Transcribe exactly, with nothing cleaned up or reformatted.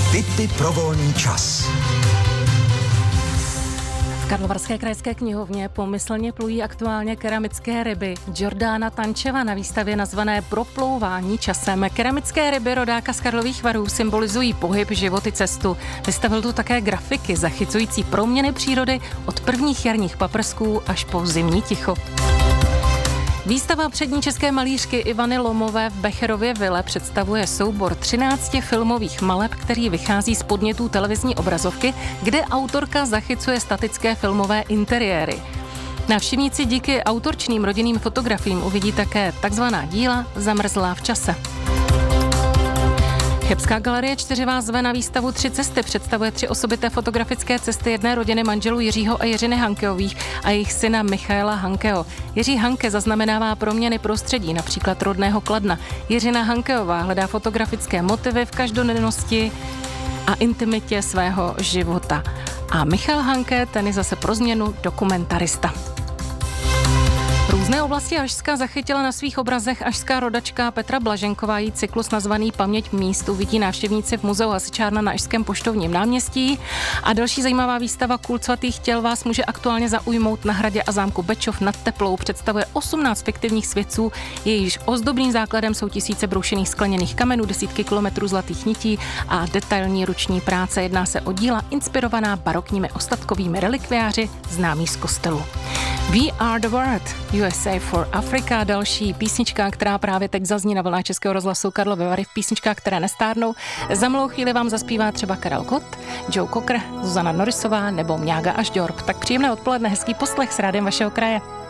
Tipy pro volný čas. V Karlovarské krajské knihovně pomyslně plují aktuálně keramické ryby Jordána Tančeva na výstavě nazvané Proplouvání časem. Keramické ryby rodáka z Karlových Varů symbolizují pohyb, život i cestu. Vystavil tu také grafiky zachycující proměny přírody od prvních jarních paprsků až po zimní ticho. Výstava přední české malířky Ivany Lomové v Becherově vile představuje soubor třinácti filmových maleb, který vychází z podnětů televizní obrazovky, kde autorka zachycuje statické filmové interiéry. Návštěvníci díky autorčným rodinným fotografiím uvidí také takzvaná díla zamrzlá v čase. Chebská galerie čtyři vás zve na výstavu Tři cesty. Představuje tři osobité fotografické cesty jedné rodiny manželů Jiřího a Jiřiny Hankeových a jejich syna Michaela Hankeho. Jiří Hanke zaznamenává proměny prostředí, například rodného Kladna. Jiřina Hankeová hledá fotografické motivy v každodennosti a intimitě svého života. A Michal Hanke, ten je zase pro změnu dokumentarista. Různé oblasti Ašska zachytila na svých obrazech ašská rodačka Petra Blaženková. Její cyklus nazvaný Paměť míst uvidí návštěvníci v muzeu Hasičárna na Ašském poštovním náměstí. A další zajímavá výstava Kult svatých těl vás může aktuálně zaujmout na hradě a zámku Bečov nad Teplou. Představuje osmnáct fiktivních světců, jejichž ozdobným základem jsou tisíce broušených skleněných kamenů, desítky kilometrů zlatých nití a detailní ruční práce. Jedná se o díla inspirovaná barokními ostatkovými relikviáři známý z kostelu. We are the world, U S A for Africa, další písnička, která právě teď zazní na vlnách Českého rozhlasu Karlovy Vary, v písničkách, které nestárnou. Za malou chvíli vám zaspívá třeba Karel Gott, Joe Cocker, Zuzana Norrisová nebo Mňága až Djorb. Tak příjemné odpoledne, hezký poslech s rádiem vašeho kraje.